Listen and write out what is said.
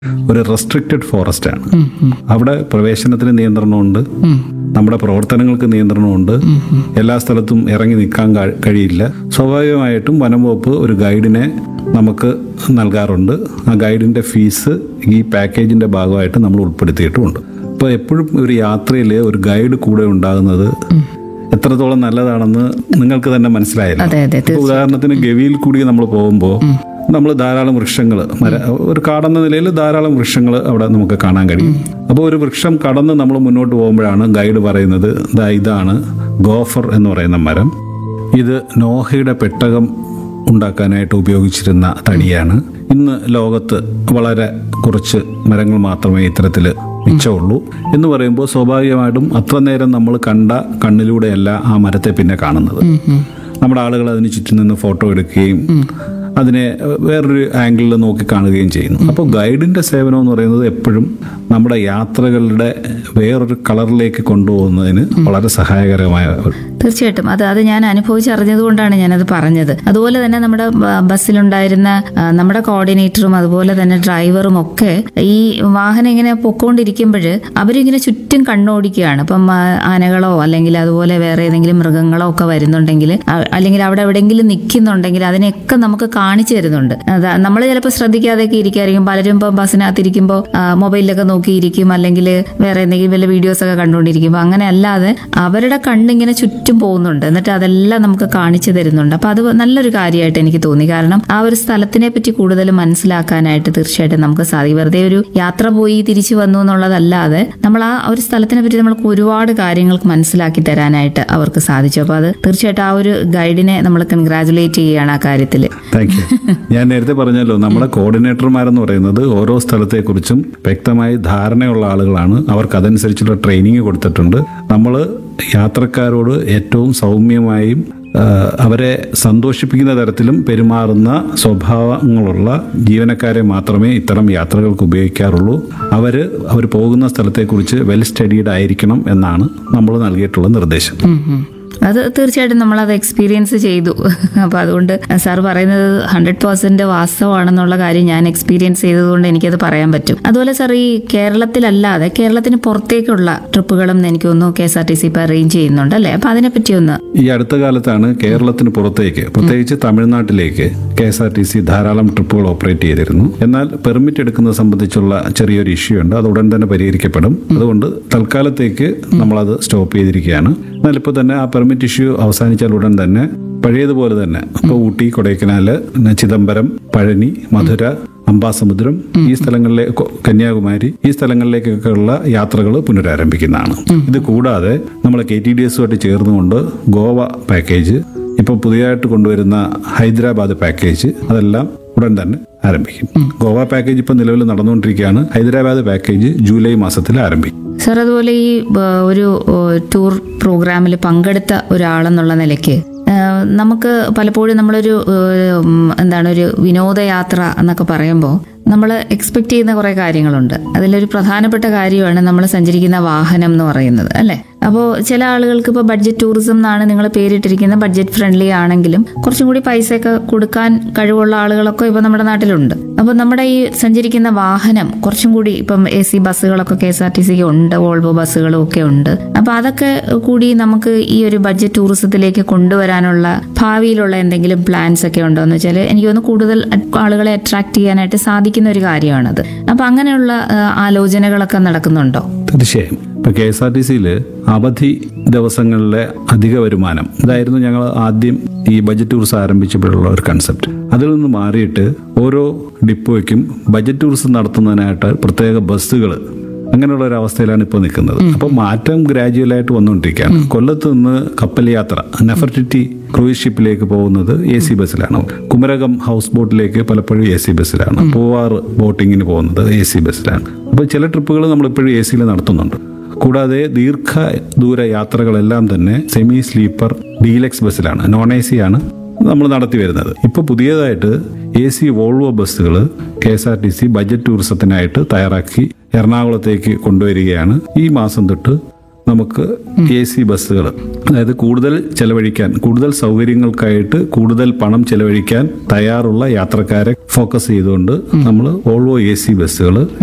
ഒരു restricted forest ആണ്. അവിടെ പ്രവേശനത്തിന് നിയന്ത്രണമുണ്ട്, നമ്മുടെ പ്രവർത്തനങ്ങൾക്ക് നിയന്ത്രണമുണ്ട്, എല്ലാ സ്ഥലത്തും ഇറങ്ങി നിൽക്കാൻ കഴിയില്ല. സ്വാഭാവികമായിട്ടും വനം വകുപ്പ് ഒരു ഗൈഡിനെ നമുക്ക് നൽകാറുണ്ട്. ആ ഗൈഡിന്റെ ഫീസ് ഈ പാക്കേജിന്റെ ഭാഗമായിട്ട് നമ്മൾ ഉൾപ്പെടുത്തിയിട്ടുമുണ്ട്. അപ്പോൾ എപ്പോഴും ഒരു യാത്രയിൽ ഒരു ഗൈഡ് കൂടെ ഉണ്ടാകുന്നത് എത്രത്തോളം നല്ലതാണെന്ന് നിങ്ങൾക്ക് തന്നെ മനസ്സിലായല്ലോ. ഉദാഹരണത്തിന് ഗവിയിൽ കൂടി നമ്മൾ പോകുമ്പോൾ നമ്മൾ ധാരാളം വൃക്ഷങ്ങൾ, ഒരു കാടെന്ന നിലയിൽ ധാരാളം വൃക്ഷങ്ങൾ അവിടെ നമുക്ക് കാണാൻ കഴിയും. അപ്പോൾ ഒരു വൃക്ഷം കടന്ന് നമ്മൾ മുന്നോട്ട് പോകുമ്പോഴാണ് ഗൈഡ് പറയുന്നത്, ഇതാണ് ഗോഫർ എന്ന് പറയുന്ന മരം, ഇത് നോഹയുടെ പെട്ടകം ഉണ്ടാക്കാനായിട്ട് ഉപയോഗിച്ചിരുന്ന തടിയാണ്. ഇന്ന് ലോകത്ത് വളരെ കുറച്ച് മരങ്ങൾ മാത്രമേ ഇത്തരത്തിൽ മിച്ചമുള്ളൂ എന്ന് പറയുമ്പോൾ സ്വാഭാവികമായിട്ടും അത്ര നേരം നമ്മൾ കണ്ട കണ്ണിലൂടെയല്ല ആ മരത്തെ പിന്നെ കാണുന്നത്. നമ്മുടെ ആളുകൾ അതിന് ചുറ്റും നിന്ന് ഫോട്ടോ എടുക്കുകയും അതിനെ വേറൊരു ആംഗിളിൽ നോക്കി കാണുകയും ചെയ്യുന്നു. അപ്പോൾ ഗൈഡിന്റെ സേവനം എന്ന് പറയുന്നത് എപ്പോഴും നമ്മുടെ യാത്രകളുടെ വേറൊരു കളറിലേക്ക് കൊണ്ടുപോകുന്നതിന് വളരെ സഹായകരമായ. തീർച്ചയായിട്ടും അത് ഞാൻ അനുഭവിച്ചറിഞ്ഞത് കൊണ്ടാണ് ഞാനത് പറഞ്ഞത്. അതുപോലെ തന്നെ നമ്മുടെ ബസ്സിലുണ്ടായിരുന്ന നമ്മുടെ കോർഡിനേറ്ററും അതുപോലെ തന്നെ ഡ്രൈവറും ഒക്കെ ഈ വാഹനം ഇങ്ങനെ പൊക്കോണ്ടിരിക്കുമ്പോൾ അവരിങ്ങനെ ചുറ്റും കണ്ണോടിക്കുകയാണ്. ഇപ്പം ആനകളോ അല്ലെങ്കിൽ അതുപോലെ വേറെ ഏതെങ്കിലും മൃഗങ്ങളോ ഒക്കെ വരുന്നുണ്ടെങ്കിൽ അല്ലെങ്കിൽ അവിടെ എവിടെയെങ്കിലും നിൽക്കുന്നുണ്ടെങ്കിൽ അതിനെയൊക്കെ നമുക്ക് കാണിച്ചു തരുന്നുണ്ട്. നമ്മൾ ചിലപ്പോൾ ശ്രദ്ധിക്കാതെയൊക്കെ ഇരിക്കായിരിക്കും. പലരും ഇപ്പം ബസ്സിനകത്തിരിക്കുമ്പോൾ മൊബൈലിലൊക്കെ നോക്കിയിരിക്കും, അല്ലെങ്കിൽ വേറെ എന്തെങ്കിലും വല്ല വീഡിയോസ് ഒക്കെ കണ്ടുകൊണ്ടിരിക്കുമ്പോൾ. അങ്ങനെ അല്ലാതെ അവരുടെ കണ്ണിങ്ങനെ ചുറ്റും പോകുന്നുണ്ട്, എന്നിട്ട് അതെല്ലാം നമുക്ക് കാണിച്ചു തരുന്നുണ്ട്. അപ്പൊ അത് നല്ലൊരു കാര്യമായിട്ട് എനിക്ക് തോന്നി. കാരണം ആ ഒരു സ്ഥലത്തിനെ പറ്റി കൂടുതൽ മനസ്സിലാക്കാനായിട്ട് തീർച്ചയായിട്ടും നമുക്ക് സാധിക്കും. വെറുതെ ഒരു യാത്ര പോയി തിരിച്ചു വന്നു എന്നുള്ളതല്ലാതെ നമ്മൾ ആ ഒരു സ്ഥലത്തിനെ പറ്റി നമ്മൾക്ക് ഒരുപാട് കാര്യങ്ങൾ മനസ്സിലാക്കി തരാനായിട്ട് അവർക്ക് സാധിച്ചു. അപ്പൊ അത് തീർച്ചയായിട്ടും ആ ഒരു ഗൈഡിനെ നമ്മൾ കൺഗ്രാജുലേറ്റ് ചെയ്യുകയാണ് ആ കാര്യത്തിൽ. ഞാൻ നേരത്തെ പറഞ്ഞല്ലോ, നമ്മുടെ കോർഡിനേറ്റർമാരെന്ന് പറയുന്നത് ഓരോ സ്ഥലത്തെക്കുറിച്ചും വ്യക്തമായി ധാരണയുള്ള ആളുകളാണ്. അവർക്ക് അതനുസരിച്ചുള്ള ട്രെയിനിങ് കൊടുത്തിട്ടുണ്ട്. നമ്മൾ യാത്രക്കാരോട് ഏറ്റവും സൗമ്യമായും അവരെ സന്തോഷിപ്പിക്കുന്ന തരത്തിലും പെരുമാറുന്ന സ്വഭാവങ്ങളുള്ള ജീവനക്കാരെ മാത്രമേ ഇത്തരം യാത്രകൾക്ക് ഉപയോഗിക്കാറുള്ളൂ. അവർ പോകുന്ന സ്ഥലത്തെക്കുറിച്ച് വെൽ സ്റ്റഡീഡ് ആയിരിക്കണം എന്നാണ് നമ്മൾ നൽകിയിട്ടുള്ള നിർദ്ദേശം. അത് തീർച്ചയായിട്ടും നമ്മളത് എക്സ്പീരിയൻസ് ചെയ്തു. അപ്പം അതുകൊണ്ട് സാർ പറയുന്നത് 100% വാസ്തവമാണെന്നുള്ള കാര്യം ഞാൻ എക്സ്പീരിയൻസ് ചെയ്തതുകൊണ്ട് എനിക്കത് പറയാൻ പറ്റും. അതുപോലെ സാർ, ഈ കേരളത്തിലല്ലാതെ കേരളത്തിന് പുറത്തേക്കുള്ള ട്രിപ്പുകളും എനിക്ക് തോന്നുന്നു KSRTC ഇപ്പോൾ അറേഞ്ച് ചെയ്യുന്നുണ്ട് അല്ലേ? അപ്പം അതിനെപ്പറ്റി ഒന്ന്. ഈ അടുത്ത കാലത്താണ് കേരളത്തിന് പുറത്തേക്ക്, പ്രത്യേകിച്ച് തമിഴ്നാട്ടിലേക്ക് KSRTC ധാരാളം ട്രിപ്പുകൾ ഓപ്പറേറ്റ് ചെയ്തിരുന്നു. എന്നാൽ പെർമിറ്റ് എടുക്കുന്നത് സംബന്ധിച്ചുള്ള ചെറിയൊരു ഇഷ്യൂ ഉണ്ട്. അത് ഉടൻ തന്നെ പരിഹരിക്കപ്പെടും. അതുകൊണ്ട് തൽക്കാലത്തേക്ക് നമ്മളത് സ്റ്റോപ്പ് ചെയ്തിരിക്കുകയാണ്. എന്നാൽ ഇപ്പോൾ തന്നെ ആ പെർമിറ്റ് ഇഷ്യൂ അവസാനിച്ചാൽ ഉടൻ തന്നെ പഴയതുപോലെ തന്നെ ഇപ്പോൾ ഊട്ടി, കൊടൈക്കനാല്, ചിദംബരം, പഴനി, മധുര, അംബാസമുദ്രം, ഈ സ്ഥലങ്ങളിലെ കന്യാകുമാരി, ഈ സ്ഥലങ്ങളിലേക്കൊക്കെയുള്ള യാത്രകൾ പുനരാരംഭിക്കുന്നതാണ്. ഇത് കൂടാതെ നമ്മൾ KTDSുമായിട്ട് ചേർന്നുകൊണ്ട് ഗോവ പാക്കേജ്, ഇപ്പൊ പുതിയതായിട്ട് കൊണ്ടുവരുന്ന ഹൈദരാബാദ് പാക്കേജ്, അതെല്ലാം ഉടൻ തന്നെ ആരംഭിക്കും. ഗോവ പാക്കേജ് ഇപ്പൊ നിലവിൽ നടന്നുകൊണ്ടിരിക്കുകയാണ്. ഹൈദരാബാദ് പാക്കേജ് ജൂലൈ മാസത്തിൽ ആരംഭിക്കും. സാർ, അതുപോലെ ഈ ഒരു ടൂർ പ്രോഗ്രാമിൽ പങ്കെടുത്ത ഒരാളെന്നുള്ള നിലയ്ക്ക് നമുക്ക് പലപ്പോഴും നമ്മളൊരു ഒരു വിനോദയാത്ര എന്നൊക്കെ പറയുമ്പോൾ നമ്മൾ എക്സ്പെക്ട് ചെയ്യുന്ന കുറേ കാര്യങ്ങളുണ്ട്. അതിലൊരു പ്രധാനപ്പെട്ട കാര്യമാണ് നമ്മൾ സഞ്ചരിക്കുന്ന വാഹനം എന്ന് പറയുന്നത് അല്ലേ? അപ്പോൾ ചില ആളുകൾക്ക് ഇപ്പോൾ ബഡ്ജറ്റ് ടൂറിസം എന്നാണ് നിങ്ങൾ പേരിട്ടിരിക്കുന്ന, ബഡ്ജറ്റ് ഫ്രണ്ട്ലി ആണെങ്കിലും കുറച്ചും കൂടി പൈസയൊക്കെ കൊടുക്കാൻ കഴിവുള്ള ആളുകളൊക്കെ ഇപ്പോൾ നമ്മുടെ നാട്ടിലുണ്ട്. അപ്പോൾ നമ്മുടെ ഈ സഞ്ചരിക്കുന്ന വാഹനം കുറച്ചും കൂടി ഇപ്പം AC ബസ്സുകളൊക്കെ KSRTCക്ക് ഉണ്ട്, വോൾവോ ബസ്സുകളും ഒക്കെ ഉണ്ട്. അപ്പോൾ അതൊക്കെ കൂടി നമുക്ക് ഈ ഒരു ബഡ്ജറ്റ് ടൂറിസത്തിലേക്ക് കൊണ്ടുവരാനുള്ള ഭാവിയിലുള്ള എന്തെങ്കിലും പ്ലാൻസ് ഒക്കെ ഉണ്ടോ എന്ന് വെച്ചാൽ എനിക്ക് തോന്നുന്നു കൂടുതൽ ആളുകളെ അട്രാക്ട് ചെയ്യാനായിട്ട് സാധിക്കുന്ന ഒരു കാര്യമാണത്. അപ്പൊ അങ്ങനെയുള്ള ആലോചനകളൊക്കെ നടക്കുന്നുണ്ടോ? തീർച്ചയായും. ഇപ്പൊ KSRTCയിൽ അവധി ദിവസങ്ങളിലെ അധിക വരുമാനം, ഇതായിരുന്നു ഞങ്ങൾ ആദ്യം ഈ ബഡ്ജറ്റ് ടൂറിസം ആരംഭിച്ചപ്പോഴുള്ള ഒരു കൺസെപ്റ്റ്. അതിൽ നിന്ന് മാറിയിട്ട് ഓരോ ഡിപ്പോയ്ക്കും ബഡ്ജറ്റ് ടൂറിസം നടത്തുന്നതിനായിട്ട് പ്രത്യേക ബസ്സുകൾ, അങ്ങനെയുള്ള ഒരു അവസ്ഥയിലാണ് ഇപ്പോൾ നിൽക്കുന്നത്. അപ്പോൾ മാറ്റം ഗ്രാജുവലായിട്ട് വന്നുകൊണ്ടിരിക്കുകയാണ്. കൊല്ലത്ത് നിന്ന് കപ്പൽ യാത്ര നെഫർട്ടിറ്റി ക്രൂയിസ് ഷിപ്പിലേക്ക് പോകുന്നത് AC ബസ്സിലാണ്. കുമരകം ഹൗസ് ബോട്ടിലേക്ക് പലപ്പോഴും AC ബസ്സിലാണ്. പൂവാർ ബോട്ടിങ്ങിന് പോകുന്നത് AC ബസ്സിലാണ്. അപ്പോൾ ചില ട്രിപ്പുകൾ നമ്മളിപ്പോഴും AC നടത്തുന്നുണ്ട്. കൂടാതെ ദീർഘദൂര യാത്രകളെല്ലാം തന്നെ സെമി സ്ലീപ്പർ ഡീലക്സ് ബസ്സിലാണ്, നോൺ AC ആണ് നമ്മൾ നടത്തി വരുന്നത്. ഇപ്പോൾ പുതിയതായിട്ട് AC വോൾവോ ബസ്സുകൾ KSRTC ബഡ്ജറ്റ് ടൂറിസത്തിനായിട്ട് തയ്യാറാക്കി എറണാകുളത്തേക്ക് കൊണ്ടുവരികയാണ്. ഈ മാസം തൊട്ട് നമുക്ക് AC ബസ്സുകൾ, അതായത് കൂടുതൽ ചെലവഴിക്കാൻ, കൂടുതൽ സൗകര്യങ്ങൾക്കായിട്ട് കൂടുതൽ പണം ചെലവഴിക്കാൻ തയ്യാറുള്ള യാത്രക്കാരെ ഫോക്കസ് ചെയ്തുകൊണ്ട് നമ്മൾ വോൾവോ AC ബസ്സുകൾ